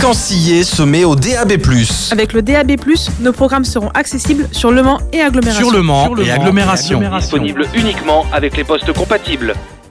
Vacancier se met au DAB+. Avec le DAB+, nos programmes seront accessibles sur Le Mans et agglomération. Sur Le Mans et agglomération. Disponible uniquement avec les postes compatibles.